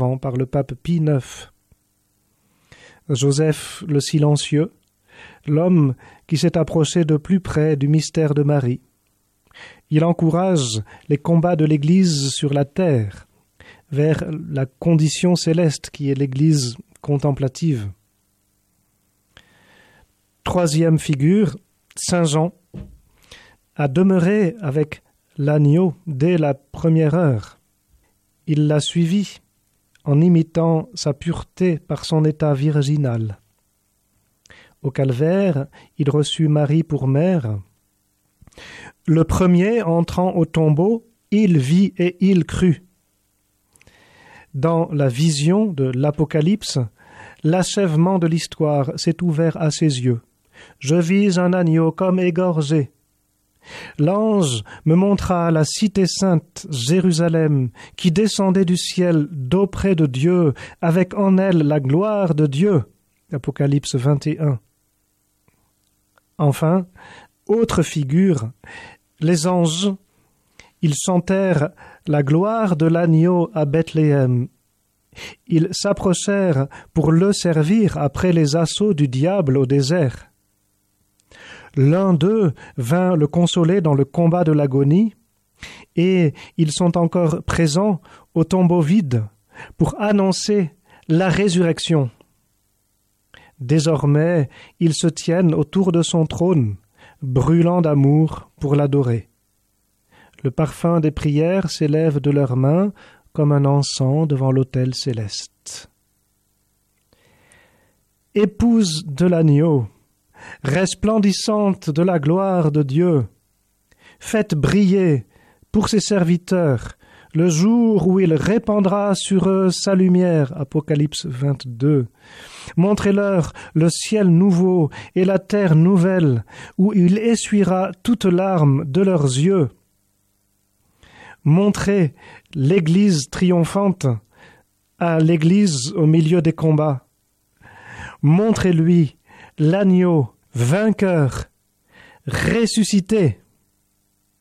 dorénavant par le pape Pie IX. Joseph le Silencieux, l'homme qui s'est approché de plus près du mystère de Marie. Il encourage les combats de l'Église sur la terre, vers la condition céleste qui est l'Église contemplative. Troisième figure, Saint Jean, a demeuré avec l'agneau dès la première heure. Il l'a suivi en imitant sa pureté par son état virginal. Au calvaire, il reçut Marie pour mère. Le premier entrant au tombeau, il vit et il crut. Dans la vision de l'Apocalypse, l'achèvement de l'histoire s'est ouvert à ses yeux. Je vis un agneau comme égorgé. L'ange me montra la cité sainte, Jérusalem, qui descendait du ciel d'auprès de Dieu, avec en elle la gloire de Dieu. Apocalypse 21. Enfin, autre figure, les anges, ils chantèrent la gloire de l'agneau à Bethléem. Ils s'approchèrent pour le servir après les assauts du diable au désert. L'un d'eux vint le consoler dans le combat de l'agonie, et ils sont encore présents au tombeau vide pour annoncer la résurrection. Désormais, ils se tiennent autour de son trône, brûlant d'amour pour l'adorer. Le parfum des prières s'élève de leurs mains comme un encens devant l'autel céleste. Épouse de l'agneau, resplendissante de la gloire de Dieu, faites briller pour ses serviteurs le jour où il répandra sur eux sa lumière. Apocalypse 22. Montrez-leur le ciel nouveau et la terre nouvelle, où il essuiera toute larme de leurs yeux. Montrez l'Église triomphante à l'Église au milieu des combats. Montrez-lui l'agneau vainqueur, ressuscité.